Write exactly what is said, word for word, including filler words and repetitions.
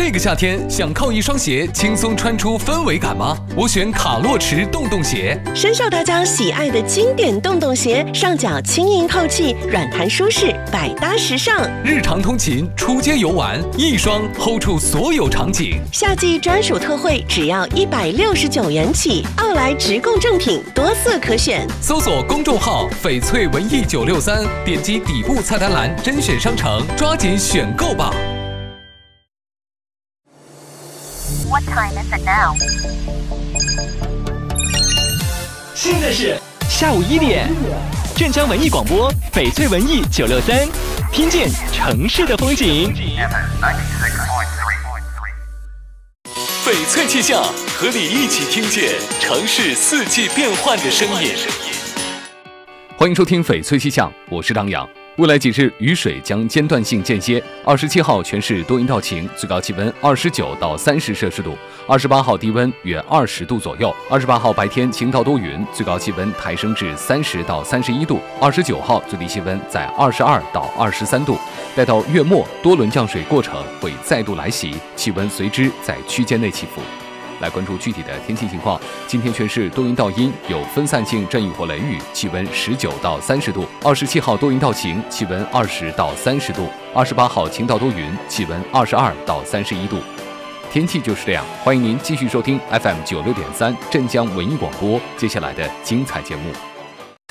这个夏天想靠一双鞋轻松穿出氛围感吗？我选卡洛驰洞洞鞋， 深受大家喜爱的经典洞洞鞋，上脚轻盈透气，软弹舒适，百搭时尚。 日常通勤、出街游玩，一双 hold 住所有场景。 夏季专属特惠，只要一百六十九元起。奥莱直供正品，多色可选。 搜索公众号“翡翠文艺九六三”，点击底部菜单栏甄选商城，抓紧选购吧。 What time is it now? 现在是下午一点，镇江文艺广播，翡翠文艺九六三，听见城市的风景。 翡翠气象，和你一起听见城市四季变换的声音。欢迎收听翡翠气象，我是张扬。未来几日雨水将间断性间歇。二十七号全市多云到晴，最高气温二十九到三十摄氏度。二十八号低温约二十度左右。二十八号白天晴到多云，最高气温抬升至三十到三十一度。二十九号最低气温在二十二到二十三度。待到月末，多轮降水过程会再度来袭，气温随之在区间内起伏。来关注具体的天气情况。今天全市多云到阴，有分散性阵雨或雷雨，气温十九到三十度。二十七号多云到晴，气温二十到三十度。二十八号晴到多云，气温二十二到三十一度。天气就是这样，欢迎您继续收听 F M 九六点三镇江文艺广播接下来的精彩节目。